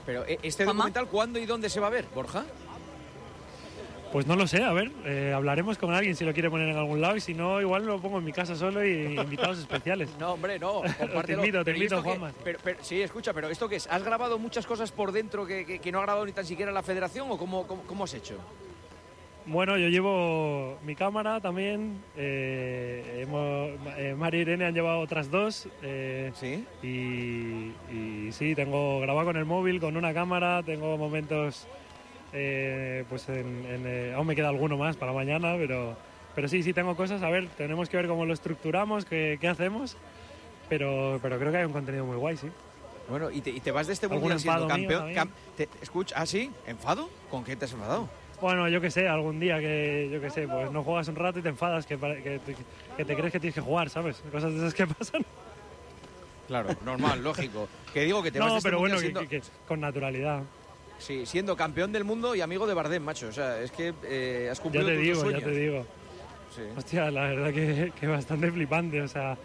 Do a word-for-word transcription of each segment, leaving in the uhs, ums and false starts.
Pero ¿este ¿Juanma? documental cuándo y dónde se va a ver, Borja? Pues no lo sé, a ver, eh, hablaremos con alguien si lo quiere poner en algún lado y si no, igual lo pongo en mi casa solo y invitados especiales. No, hombre, no, compártelo. Te invito, te Pero, ¿y invito, esto qué? Juanma. Pero, pero, sí, escucha, pero ¿esto qué es? ¿Has grabado muchas cosas por dentro que, que, que no ha grabado ni tan siquiera la federación o cómo, cómo, cómo has hecho? Bueno, yo llevo mi cámara también, eh, hemos, eh, María y Irene han llevado otras dos. Eh, ¿Sí? Y, y sí, tengo grabado con el móvil, con una cámara, tengo momentos... Eh, pues en, en, eh, aún me queda alguno más para mañana, pero, pero sí, sí tengo cosas. A ver, tenemos que ver cómo lo estructuramos, qué, qué hacemos, pero, pero creo que hay un contenido muy guay, sí. Bueno, y te, y te vas de este ¿Algún mundial siendo enfado mío campeón. también? Cam, te, escucha, ¿ah, sí? ¿Enfado? ¿Con qué te has enfadado? Bueno, yo qué sé, algún día que, yo qué sé, pues no juegas un rato y te enfadas, que, pare- que, te, que te crees que tienes que jugar, ¿sabes? Cosas de esas que pasan. Claro, normal, lógico. Que digo que te vas No, de este pero bueno, mundial que, siendo, que- que con naturalidad. sí, siendo campeón del mundo y amigo de Bardem, macho. O sea, es que eh, has Ya cumplido te tus digo, dos sueños. ya te digo. Sí. Hostia, la verdad que, que bastante flipante, o sea,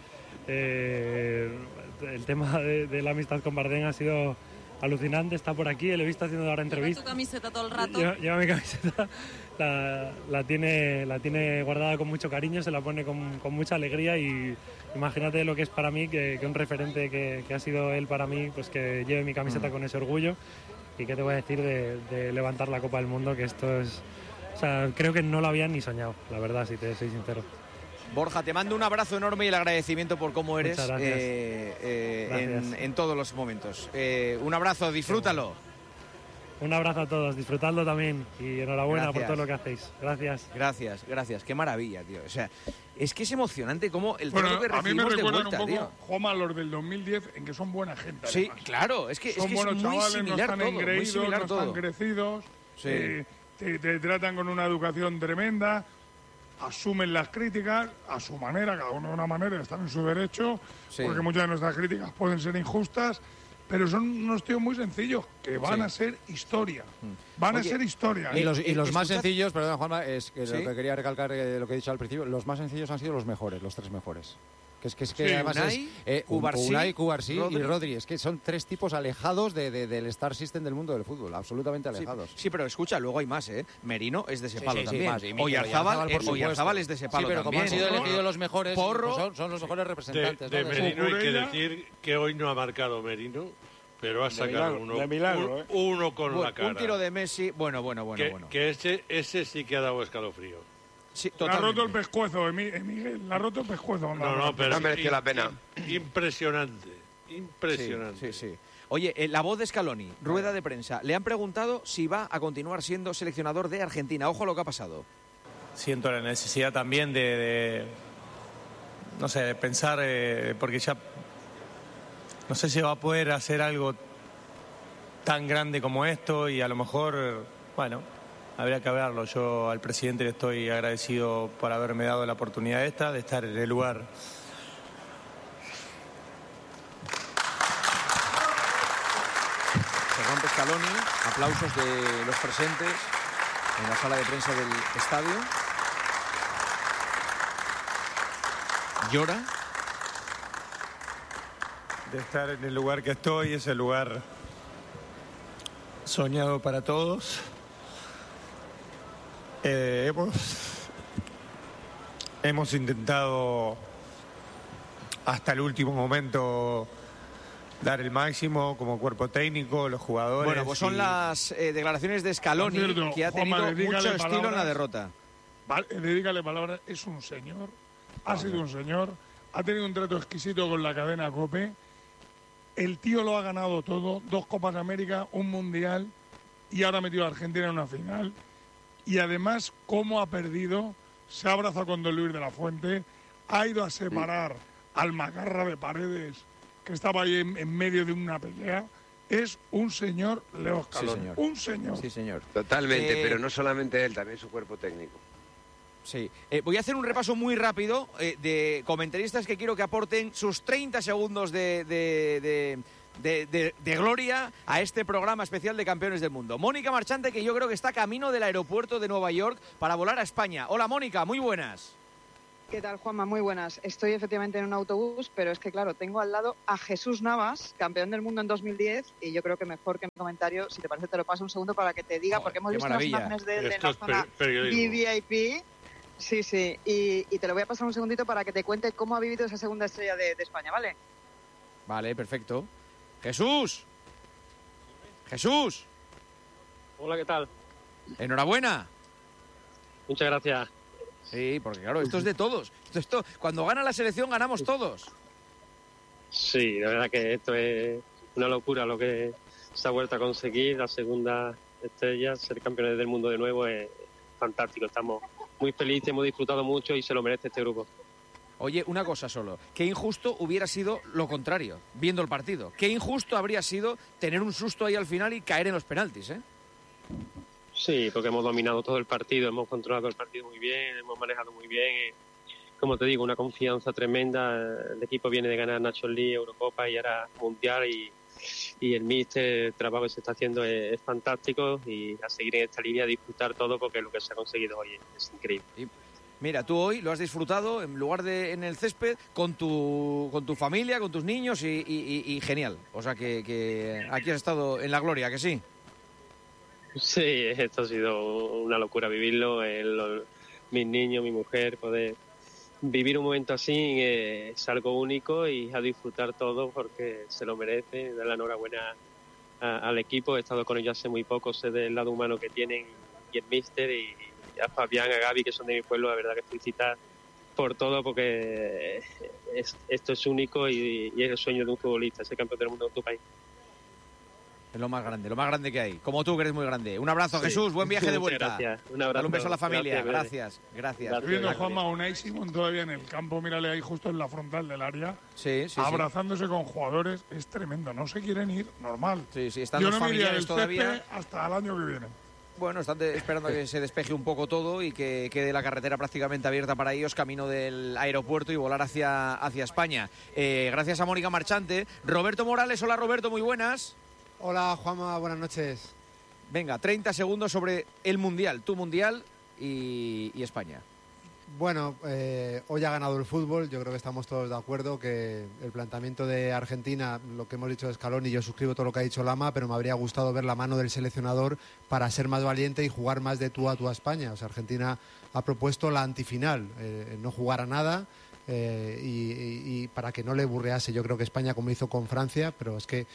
eh, el tema de, de la amistad con Bardem ha sido alucinante, está por aquí, le he visto haciendo ahora Lleva entrevistas. tu camiseta todo el rato. Lleva, lleva mi camiseta, la, la, tiene, la tiene guardada con mucho cariño, se la pone con, con mucha alegría y imagínate lo que es para mí, que, que un referente que, que ha sido él para mí, pues que lleve mi camiseta Mm. con ese orgullo. Y qué te voy a decir de, de levantar la Copa del Mundo, que esto es... O sea, creo que no lo habían ni soñado, la verdad, si te soy sincero. Borja, te mando un abrazo enorme y el agradecimiento por cómo eres Muchas gracias. eh, eh, Gracias. En, en todos los momentos. Eh, un abrazo, disfrútalo. Un abrazo a todos, disfrutadlo también y enhorabuena Gracias. por todo lo que hacéis. Gracias. Gracias, gracias. Qué maravilla, tío. O sea, es que es emocionante cómo el Bueno, trato que a mí me recibimos de recuerdan vuelta, un poco, tío. Juanma, los del dos mil diez, en que son buena gente. Sí, además. claro, es que, Son es, que buenos es muy chavales, no similar están todo, muy engreídos, similar no todo. están crecidos, Sí. eh, te, te tratan con una educación tremenda, asumen las críticas a su manera, cada uno de una manera, están en su derecho, Sí. porque muchas de nuestras críticas pueden ser injustas, pero son unos tíos muy sencillos que van Sí. a ser historia. Van Oye, a ser historia. Y los, y los más escuchad- sencillos, perdón Juanma, es que ¿Sí? lo que quería recalcar eh, lo que he dicho al principio, los más sencillos han sido los mejores, los tres mejores. Que es que, es que Sí, además Unai, es eh, Cubarsí, Unai, Cubarsí Rodri. y Rodri. Es que son tres tipos alejados de, de- del Star System del mundo del fútbol, absolutamente Sí, alejados. sí, pero escucha, luego hay más, ¿eh? Merino es de ese Sí, palo sí, sí, también. más, y Mikel Oyarzábal, Oyarzabal, por eh, supuesto. Oyarzábal es de ese palo Sí, pero como han también. sido Porro. elegidos los mejores, Porro. pues son, son los mejores De, representantes. de ¿no? Merino hay que Cucurella. decir que hoy no ha marcado Merino, pero ha sacado milagro, uno, de milagro, un- ¿eh? uno con Bueno, la cara. un tiro de Messi, bueno, bueno, bueno, que, bueno. que ese, ese sí que ha dado escalofrío. Sí, Le ha roto el totalmente. pescuezo, Emi- eh, Miguel, le ha roto el pescuezo. No, no, pero No mereció la pena. impresionante, impresionante. Sí, sí, sí. Oye, eh, la voz de Scaloni, rueda de prensa. Le han preguntado si va a continuar siendo seleccionador de Argentina. Ojo a lo que ha pasado. Siento la necesidad también de, de, no sé, de pensar, eh, porque ya no sé si va a poder hacer algo tan grande como esto y a lo mejor, bueno, habría que verlo. Yo al presidente le estoy agradecido por haberme dado la oportunidad esta, de estar en el lugar. Se rompe Scaloni, aplausos de los presentes en la sala de prensa del estadio. Llora. De estar en el lugar que estoy, es el lugar soñado para todos. Eh, hemos, hemos intentado hasta el último momento dar el máximo como cuerpo técnico, los jugadores. Bueno, pues son y- las eh, declaraciones de Scaloni, Por cierto, que ha Juanma, tenido dedícale mucho estilo en la palabras. derrota. Vale, dedícale palabras, es un señor, ha sido un señor, ha tenido un trato exquisito con la cadena COPE. El tío lo ha ganado todo, dos Copas América, un Mundial y ahora ha metido a Argentina en una final. Y además, cómo ha perdido, se ha abrazado con Don Luis de la Fuente, ha ido a separar al Macarra de Paredes, que estaba ahí en, en medio de una pelea. Es un señor Leo Scaloni, señor. un señor. Sí, señor. Totalmente, Eh, pero no solamente él, también su cuerpo técnico. Sí. Eh, voy a hacer un repaso muy rápido eh, de comentaristas que quiero que aporten sus treinta segundos de, de, de, de, de- de gloria a este programa especial de Campeones del Mundo. Mónica Marchante, que yo creo que está camino del aeropuerto de Nueva York para volar a España. Hola, Mónica, muy buenas. ¿Qué tal, Juanma? Muy buenas. Estoy efectivamente en un autobús, pero es que, claro, tengo al lado a Jesús Navas, campeón del mundo en dos mil diez, y yo creo que mejor que mi comentario, si te parece, te lo paso un segundo para que te diga, oh, porque hemos visto maravilla. unas imágenes de él en Esto la es zona per periodismo. V I P. Sí, sí, y, y te lo voy a pasar un segundito para que te cuente cómo ha vivido esa segunda estrella de, de España, ¿vale? Vale, perfecto. ¡Jesús! ¡Jesús! Hola, ¿qué tal? ¡Enhorabuena! Muchas gracias. Sí, porque claro, esto es de todos. Esto, esto, cuando gana la selección ganamos todos. Sí, la verdad que esto es una locura lo que se ha vuelto a conseguir. La segunda estrella, ser campeones del mundo de nuevo es fantástico. Estamos muy felices, hemos disfrutado mucho y se lo merece este grupo. Oye, una cosa solo. Qué injusto hubiera sido lo contrario, viendo el partido. Qué injusto habría sido tener un susto ahí al final y caer en los penaltis, ¿eh? Sí, porque hemos dominado todo el partido, hemos controlado el partido muy bien, hemos manejado muy bien. Como te digo, una confianza tremenda. El equipo viene de ganar Nations League, Eurocopa y ahora Mundial, y, y el míster, el trabajo que se está haciendo es, es fantástico, y a seguir en esta línea, a disfrutar todo, porque lo que se ha conseguido hoy es, es increíble. Y mira, tú hoy lo has disfrutado en lugar de en el césped con tu, con tu familia, con tus niños y, y, y genial. O sea que, que aquí has estado en la gloria, ¿que sí? Sí, esto ha sido una locura vivirlo, el, mis niños, mi mujer, poder vivir un momento así eh, es algo único, y a disfrutar todo porque se lo merece. Dar la enhorabuena a, al equipo, he estado con ellos hace muy poco, sé del lado humano que tienen y el míster, y, y a Fabián, a Gaby, que son de mi pueblo, la verdad que felicitar por todo, porque es, esto es único y, y es el sueño de un futbolista, ser campeón del mundo en tu país. Es lo más grande, lo más grande que hay. Como tú, que eres muy grande. Un abrazo, Sí. Jesús. Buen viaje de Muchas vuelta. gracias. Un abrazo. Dale un beso a la familia. Gracias. Gracias, gracias. Estoy viendo a Juanma Unai Simón todavía en el campo, mírale ahí justo en la frontal del área, sí, sí, abrazándose sí. con jugadores. Es tremendo, no se quieren ir, normal. Sí, sí, están Yo los no me iría familiares del todavía. césped hasta el año que viene. Bueno, están de, esperando a que se despeje un poco todo y que quede la carretera prácticamente abierta para ellos, camino del aeropuerto, y volar hacia, hacia España. Eh, gracias a Mónica Marchante. Roberto Morales, hola Roberto, muy buenas. Hola Juanma, buenas noches. Venga, treinta segundos sobre el Mundial, tu Mundial y, y España. Bueno, eh, hoy ha ganado el fútbol, yo creo que estamos todos de acuerdo que el planteamiento de Argentina, lo que hemos dicho de Scaloni, yo suscribo todo lo que ha dicho Lama, pero me habría gustado ver la mano del seleccionador para ser más valiente y jugar más de tú a tú a España. O sea, Argentina ha propuesto la antifinal, eh, no jugar a nada eh, y, y, y para que no le burrease. Yo creo que España, como hizo con Francia, pero es que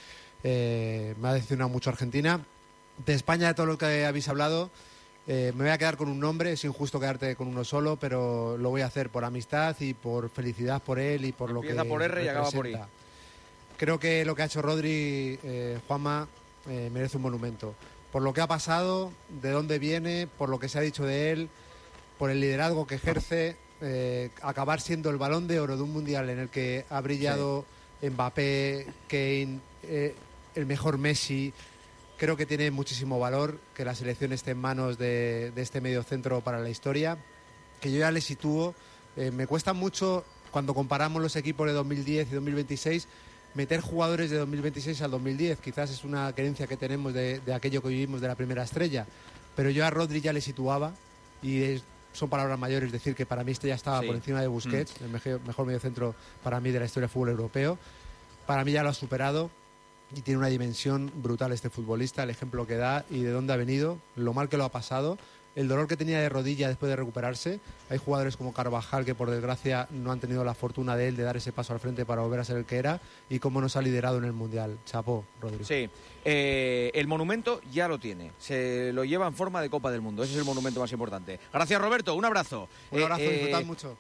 eh, me ha decepcionado mucho Argentina. De España, de todo lo que habéis hablado, eh, me voy a quedar con un nombre. Es injusto quedarte con uno solo, pero lo voy a hacer por amistad y por felicidad por él y por lo que Empieza por R y acaba por I. Creo que lo que ha hecho Rodri, eh, Juanma, eh, merece un monumento. Por lo que ha pasado, de dónde viene, por lo que se ha dicho de él, por el liderazgo que ejerce, eh, acabar siendo el Balón de Oro de un Mundial en el que ha brillado sí. Mbappé, Kane, eh, el mejor Messi. Creo que tiene muchísimo valor que la selección esté en manos de, de este mediocentro para la historia, que yo ya le sitúo. Eh, me cuesta mucho, cuando comparamos los equipos de dos mil diez y dos mil veintiséis, meter jugadores de dos mil veintiséis al dos mil diez. Quizás es una creencia que tenemos de, de aquello que vivimos de la primera estrella. Pero yo a Rodri ya le situaba, y es, son palabras mayores decir que para mí este ya estaba sí. por encima de Busquets, mm. el mejor, mejor mediocentro para mí de la historia del fútbol europeo. Para mí ya lo ha superado. Y tiene una dimensión brutal este futbolista, el ejemplo que da y de dónde ha venido, lo mal que lo ha pasado, el dolor que tenía de rodilla después de recuperarse. Hay jugadores como Carvajal que por desgracia no han tenido la fortuna de él de dar ese paso al frente para volver a ser el que era, y cómo nos ha liderado en el Mundial. Chapó, Rodrigo. Sí, eh, el monumento ya lo tiene, se lo lleva en forma de Copa del Mundo, ese es el monumento más importante. Gracias Roberto, un abrazo. Un abrazo, eh, disfrutad eh, mucho.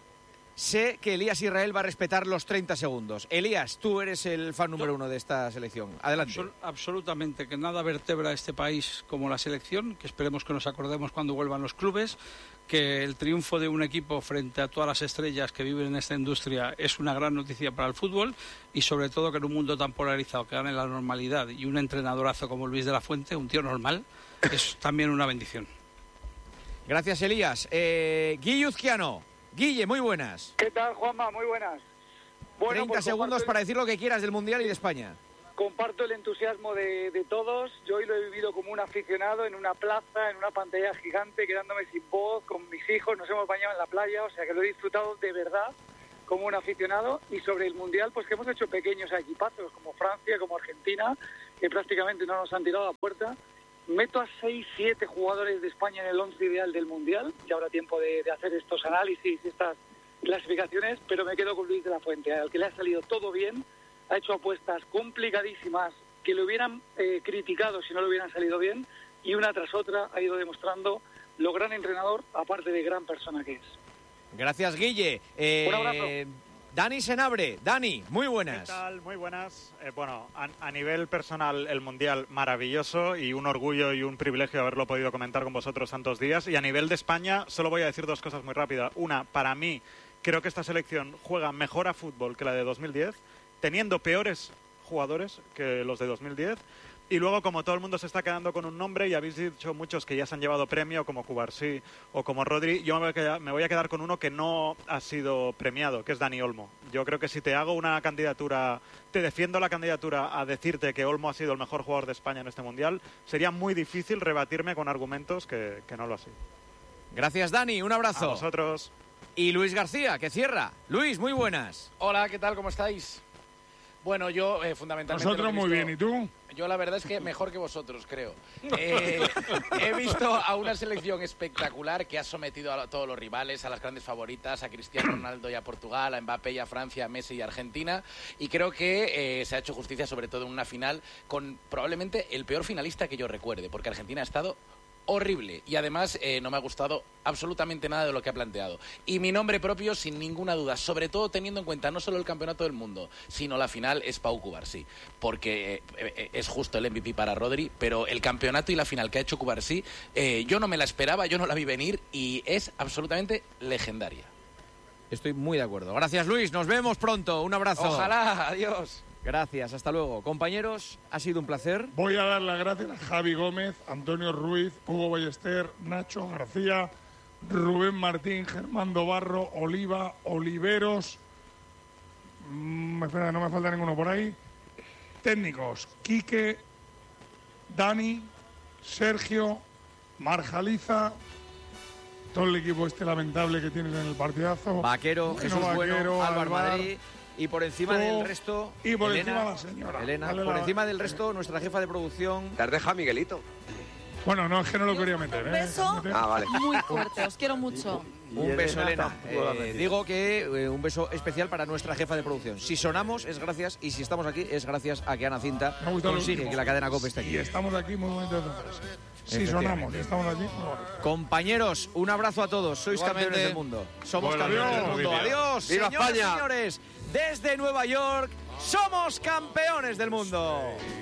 Sé que Elías Israel va a respetar los treinta segundos. Elías, tú eres el fan número uno de esta selección. Adelante. Absol absolutamente, que nada vertebra este país como la selección, que esperemos que nos acordemos cuando vuelvan los clubes, que el triunfo de un equipo frente a todas las estrellas que viven en esta industria es una gran noticia para el fútbol, y sobre todo que en un mundo tan polarizado que gane la normalidad y un entrenadorazo como Luis de la Fuente, un tío normal, es también una bendición. Gracias, Elías. Eh, Guille Uzquiano. Guille, muy buenas. ¿Qué tal, Juanma? Muy buenas. Bueno, treinta segundos para decir lo que quieras del Mundial y de España. comparto el entusiasmo de, de todos. Yo hoy lo he vivido como un aficionado en una plaza, en una pantalla gigante, quedándome sin voz, con mis hijos, nos hemos bañado en la playa, o sea que lo he disfrutado de verdad como un aficionado. Y sobre el Mundial, pues que hemos hecho pequeños equipazos, como Francia, como Argentina, que prácticamente no nos han tirado a puerta. Meto a seis, siete jugadores de España en el once ideal del Mundial, ya habrá tiempo de, de hacer estos análisis y estas clasificaciones, pero me quedo con Luis de la Fuente, al que le ha salido todo bien, ha hecho apuestas complicadísimas que le hubieran eh, criticado si no le hubieran salido bien, y una tras otra ha ido demostrando lo gran entrenador, aparte de gran persona que es. Gracias, Guille. Eh, Un abrazo. Dani Senabre. Dani, muy buenas. ¿Qué tal? Muy buenas. Eh, bueno, a, a nivel personal, el Mundial maravilloso y un orgullo y un privilegio haberlo podido comentar con vosotros tantos días. Y a nivel de España, solo voy a decir dos cosas muy rápidas. Una, para mí, creo que esta selección juega mejor a fútbol que la de dos mil diez, teniendo peores jugadores que los de dos mil diez. Y luego, como todo el mundo se está quedando con un nombre, y habéis dicho muchos que ya se han llevado premio, como Cubarsí o como Rodri, yo me voy, a quedar, me voy a quedar con uno que no ha sido premiado, que es Dani Olmo. Yo creo que si te hago una candidatura, te defiendo la candidatura a decirte que Olmo ha sido el mejor jugador de España en este Mundial, sería muy difícil rebatirme con argumentos que, que no lo ha sido. Gracias, Dani. Un abrazo. A vosotros. Y Luis García, que cierra. Luis, muy buenas. Hola, ¿qué tal? ¿Cómo estáis? Bueno, yo eh, fundamentalmente... Nosotros muy bien, ¿y tú? Yo la verdad es que mejor que vosotros, creo. Eh, he visto a una selección espectacular que ha sometido a todos los rivales, a las grandes favoritas, a Cristiano Ronaldo y a Portugal, a Mbappé y a Francia, a Messi y a Argentina, y creo que eh, se ha hecho justicia sobre todo en una final con probablemente el peor finalista que yo recuerde, porque Argentina ha estado horrible y además eh, no me ha gustado absolutamente nada de lo que ha planteado. Y mi nombre propio, sin ninguna duda, sobre todo teniendo en cuenta no solo el campeonato del mundo, sino la final, es Pau Cubarsí, porque eh, eh, es justo el M V P para Rodri, pero el campeonato y la final que ha hecho Cubarsí, eh, yo no me la esperaba, yo no la vi venir y es absolutamente legendaria. Estoy muy de acuerdo. Gracias, Luis. Nos vemos pronto. Un abrazo. Ojalá. Adiós. Gracias, hasta luego. Compañeros, ha sido un placer. Voy a dar las gracias a Javi Gómez, Antonio Ruiz, Hugo Ballester, Nacho García, Rubén Martín, Germán Barro, Oliva, Oliveros. Mm, espera, no me falta ninguno por ahí. Técnicos, Quique, Dani, Sergio, Marjaliza, todo el equipo este lamentable que tienes en el partidazo. Vaquero, Bueno, Jesús Vaquero, Bueno, Álvaro Alvar, Madrid. Y por encima Tú, del resto, y por Elena, encima la señora. Elena, Dale por la- encima del resto, nuestra jefa de producción. ¿Te has dejado Miguelito? Bueno, no, es que no lo quería meter, Un ¿eh? beso Ah, vale. muy fuerte, os quiero mucho. Un beso, Elena. Eh, digo que eh, un beso especial para nuestra jefa de producción. Si sonamos es gracias, y si estamos aquí es gracias a que Ana Cinta Me ha gustado lo consigue último. que la cadena COPE esté Y aquí. estamos aquí muy momentos de frase. Si Efectivamente. sonamos y estamos allí, no. Compañeros, un abrazo a todos. Sois Igualmente. campeones del mundo. Somos Bueno, campeones del adiós. mundo. Adiós. ¡Viva señoras y España! señores, desde Nueva York, somos campeones del mundo.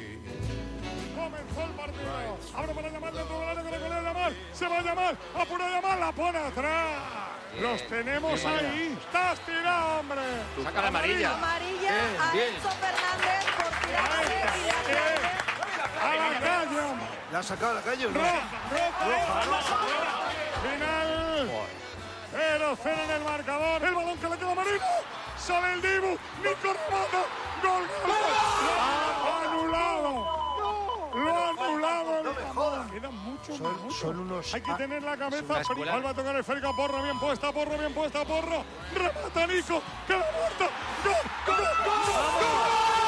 Comenzó el partido. Abre para llamar dentro del área que le golea llamar. Se va a llamar. Apura a llamar. La pone atrás. Los tenemos Bien. ahí. Estás tirado, hombre. Saca la amarilla. Amarilla Bien, a bien. Enzo Fernández por tirarse y la calle. A la calle, hombre. ¿La has sacado a la calle o no? Roja, roja. Final. cero cero en el marcador. El balón que le queda a Marino. Sale el Dibu. Nico remata. Gol. Lo ha anulado. Lo ha anulado. No me jodas. Quedan muchos Son- minutos. son unos- Hay que ah, tener la es cabeza. una escuela. Vuelve a tocar esférica. Porro bien puesta. Porro bien puesta. Porro. Remata Nico. Queda muerto. Gol. Gol. Gol.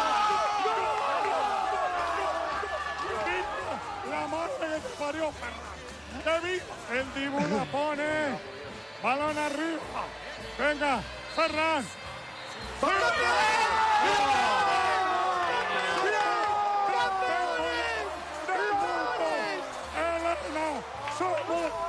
La madre que te parió, Ferran. ¡Que viva! El Dibu la pone. Balón arriba. Venga, Ferran. ¡Elena! ¡Somos